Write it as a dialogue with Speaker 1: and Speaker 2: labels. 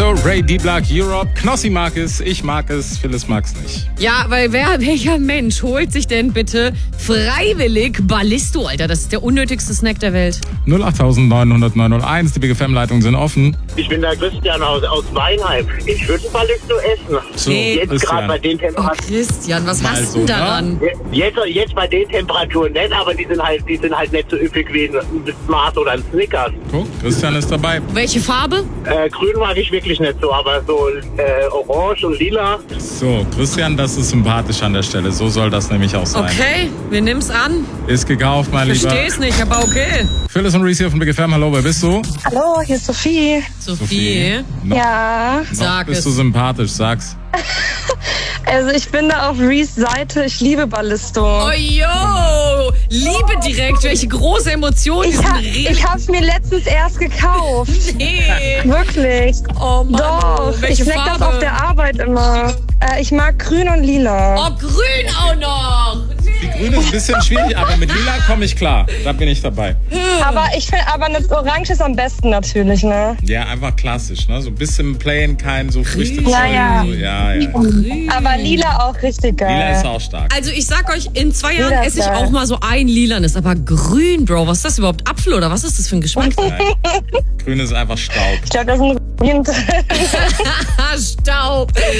Speaker 1: Rezo, Ray D. Black, Europe. Knossi mag es, ich mag es, Phyllis mag es nicht.
Speaker 2: Ja, weil welcher Mensch holt sich denn bitte freiwillig Ballisto, Alter? Das ist der unnötigste Snack der Welt.
Speaker 1: 08900 die Big FM-Leitungen sind offen.
Speaker 3: Ich bin der Christian aus Weinheim. Ich würde Ballisto essen.
Speaker 1: So,
Speaker 3: Jetzt gerade bei den
Speaker 2: Oh,
Speaker 3: Temperaturen.
Speaker 2: Christian, was
Speaker 1: Mal
Speaker 2: hast
Speaker 1: so,
Speaker 2: du daran?
Speaker 3: Jetzt bei den Temperaturen nicht, aber die sind halt nicht so üppig wie ein Mars oder ein Snickers.
Speaker 1: Guck, Christian ist dabei.
Speaker 2: Welche Farbe?
Speaker 3: Grün mag ich wirklich nicht so, aber so orange und lila.
Speaker 1: So, Christian, das ist sympathisch an der Stelle. So soll das nämlich auch sein.
Speaker 2: Okay, wir nimmen's an.
Speaker 1: Ist gekauft, mein Lieber.
Speaker 2: Versteh's nicht, aber okay.
Speaker 1: Phyllis und Reese hier von Big FM. Hallo, wer bist du?
Speaker 4: Hallo, hier ist Sophie.
Speaker 2: Sophie.
Speaker 1: Noch,
Speaker 4: Ja,
Speaker 1: noch
Speaker 2: Sag
Speaker 1: bist
Speaker 2: es.
Speaker 1: du sympathisch, sag's.
Speaker 4: also ich bin da auf Reese Seite. Ich liebe Ballisto.
Speaker 2: Oh, yo! Liebe direkt, welche große Emotion.
Speaker 4: Ich hab's mir letztens erst gekauft.
Speaker 2: Nee.
Speaker 4: Wirklich.
Speaker 2: Oh Mann.
Speaker 4: Doch,
Speaker 2: Welche
Speaker 4: ich snack
Speaker 2: Farbe?
Speaker 4: das auf der Arbeit immer. Ich mag grün und lila.
Speaker 2: Oh, grün auch noch.
Speaker 1: Die Grüne ist ein bisschen schwierig, aber mit Lila komme ich klar. Da bin ich dabei.
Speaker 4: Aber ich finde, das Orange ist am besten natürlich, ne?
Speaker 1: Ja, einfach klassisch, ne? So ein bisschen plain, kein so Früchtezeug.
Speaker 4: Ja.
Speaker 1: So, ja.
Speaker 4: Aber lila auch richtig geil.
Speaker 1: Lila ist auch stark.
Speaker 2: Also ich sag euch, in 2 Jahren
Speaker 4: Lila ist
Speaker 2: esse ich
Speaker 4: geil.
Speaker 2: auch mal so ein lilanes. Aber grün, Bro, was ist das überhaupt? Apfel oder was ist das für ein Geschmack?
Speaker 1: Nein. Grün ist einfach Staub.
Speaker 4: Ich glaube, das ist ein Grün drin.
Speaker 2: Staub.